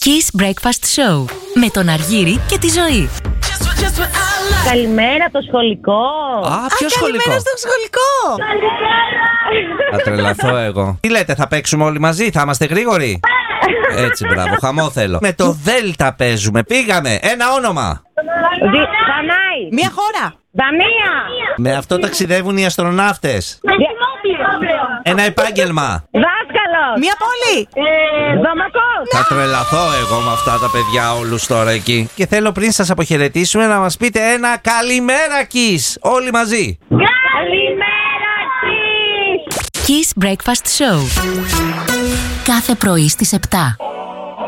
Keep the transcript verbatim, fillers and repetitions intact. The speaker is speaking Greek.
Kiss Breakfast Show με τον Αργύρη και τη Ζωή. Καλημέρα το σχολικό. Α, ποιο Α, σχολικό? καλημέρα στο σχολικό. Θα τρελαθώ εγώ. Τι λέτε, θα παίξουμε όλοι μαζί, θα είμαστε γρήγοροι? Έτσι, μπράβο, χαμό θέλω. Με το Δέλτα παίζουμε, πήγαμε. Ένα όνομα. Δανάη. Μια χώρα. Δανία. Με αυτό ταξιδεύουν οι αστροναύτες. Ένα επάγγελμα. Δάσκαλος. Μια πόλη. Δαμακός. Θα τρελαθώ εγώ με αυτά τα παιδιά όλους τώρα εκεί. Και θέλω πριν σας αποχαιρετήσουμε να μας πείτε ένα καλημέρα Kiss. Όλοι μαζί. Καλημέρα Kiss. Kiss Breakfast Show. Κάθε πρωί στις επτά.